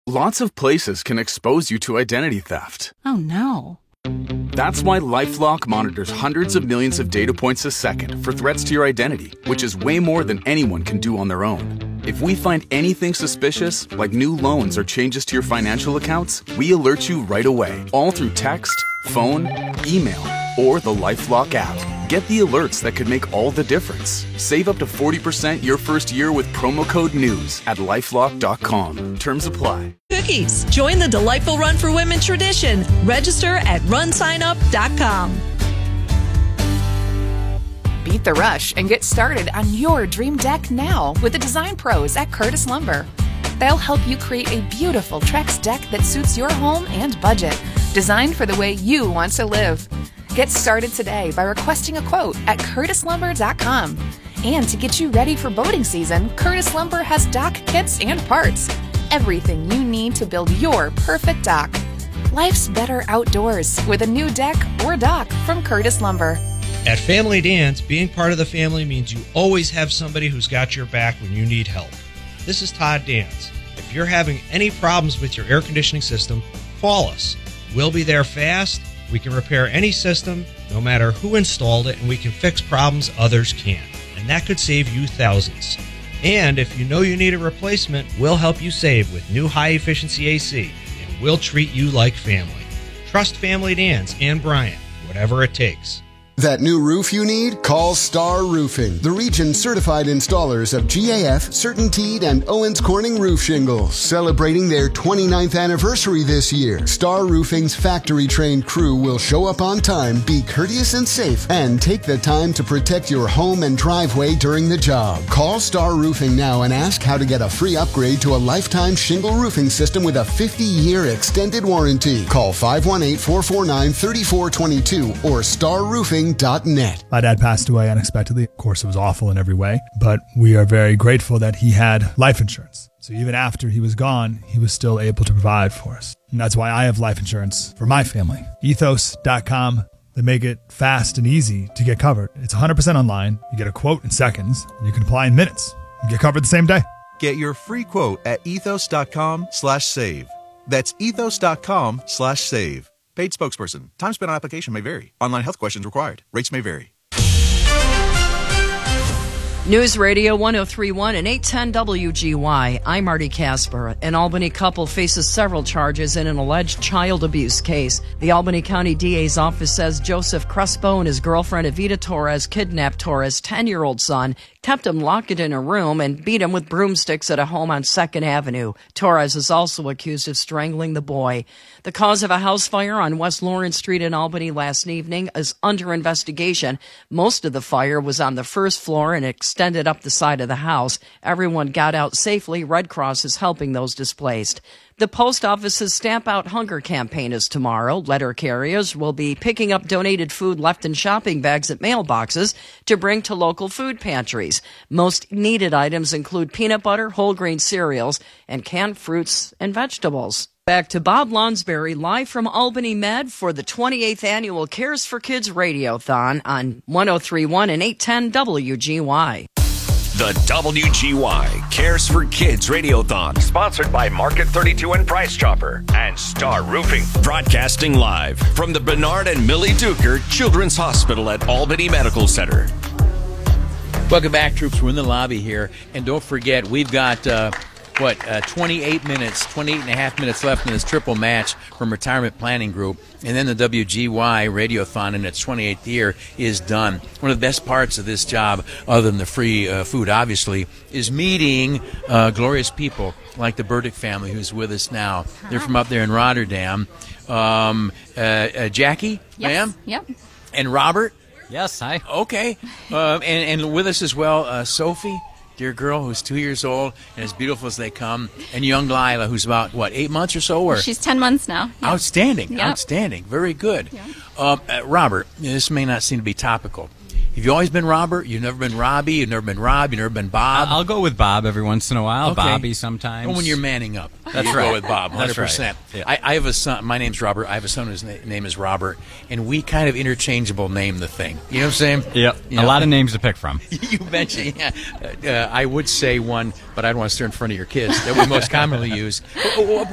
Lots of places can expose you to identity theft. Oh, no. That's why LifeLock monitors hundreds of millions of data points a second for threats to your identity, which is way more than anyone can do on their own. If we find anything suspicious, like new loans or changes to your financial accounts, we alert you right away, all through text, phone, email, or the LifeLock app. Get the alerts that could make all the difference. Save up to 40% your first year with promo code NEWS at LifeLock.com. Terms apply. Cookies. Join the delightful Run for Women tradition. Register at runsignup.com. Beat the rush and get started on your dream deck now with the design pros at Curtis Lumber. They'll help you create a beautiful Trex deck that suits your home and budget, designed for the way you want to live. Get started today by requesting a quote at curtislumber.com. And to get you ready for boating season, Curtis Lumber has dock kits and parts. Everything you need to build your perfect dock. Life's better outdoors with a new deck or dock from Curtis Lumber. At Family Dance, being part of the family means you always have somebody who's got your back when you need help. This is Todd Dance. If you're having any problems with your air conditioning system, call us. We'll be there fast. We can repair any system, no matter who installed it, and we can fix problems others can't. And that could save you thousands. And if you know you need a replacement, we'll help you save with new high-efficiency AC, and we'll treat you like family. Trust Family Dance and Brian, whatever it takes. That new roof you need? Call Star Roofing, the region certified installers of GAF, CertainTeed, and Owens Corning roof shingles. Celebrating their 29th anniversary this year, Star Roofing's factory-trained crew will show up on time, be courteous and safe, and take the time to protect your home and driveway during the job. Call Star Roofing now and ask how to get a free upgrade to a lifetime shingle roofing system with a 50-year extended warranty. Call 518-449-3422 or starroofing.net. My dad passed away unexpectedly. Of course, it was awful in every way, but we are very grateful that he had life insurance. So even after he was gone, he was still able to provide for us. And that's why I have life insurance for my family. Ethos.com. They make it fast and easy to get covered. It's 100% online. You get a quote in seconds, and you can apply in minutes. You get covered the same day. Get your free quote at ethos.com/save. That's ethos.com/save. Paid spokesperson. Time spent on application may vary. Online health questions required. Rates may vary. News Radio 103.1 and 810 WGY. I'm Marty Casper. An Albany couple faces several charges in an alleged child abuse case. The Albany County DA's office says Joseph Crespo and his girlfriend Evita Torres kidnapped Torres' 10-year-old son, kept him locked in a room, and beat him with broomsticks at a home on 2nd Avenue. Torres is also accused of strangling the boy. The cause of a house fire on West Lawrence Street in Albany last evening is under investigation. Most of the fire was on the first floor and extended up the side of the house. Everyone got out safely. Red Cross is helping those displaced. The post office's Stamp Out Hunger campaign is tomorrow. Letter carriers will be picking up donated food left in shopping bags at mailboxes to bring to local food pantries. Most needed items include peanut butter, whole grain cereals, and canned fruits and vegetables. Back to Bob Lonsberry, live from Albany Med for the 28th annual Cares for Kids Radiothon on 103.1 and 810 WGY. The WGY Cares for Kids Radiothon, sponsored by Market 32 and Price Chopper and Star Roofing. Broadcasting live from the Bernard and Millie Duker Children's Hospital at Albany Medical Center. Welcome back, troops. We're in the lobby here. And don't forget, we've got 28 and a half minutes left in this triple match from Retirement Planning Group. And then the WGY Radiothon in its 28th year is done. One of the best parts of this job, other than the free food, obviously, is meeting glorious people like the Burdick family who's with us now. They're from up there in Rotterdam. Jackie, yes. Ma'am? Yep. And Robert? Yes, hi. Okay. And with us as well, Sophie, dear girl who's 2 years old and as beautiful as they come, and young Lila, who's about, 8 months or so? Or? She's 10 months now. Yep. Outstanding. Yep. Outstanding. Very good. Yep. Robert, this may not seem to be topical. Have you always been Robert? You've never been Robbie? You've never been Rob? You've never been Bob? I'll go with Bob every once in a while. Okay. Bobby sometimes. Or when you're manning up. That's you right. go with Bob, 100%. That's right. Yeah. I have a son. My name's Robert. I have a son whose name is Robert, and we kind of interchangeable name the thing. You know what I'm saying? Yep. A lot of names to pick from. You mentioned, I would say one, but I don't want to stare in front of your kids that we most commonly use.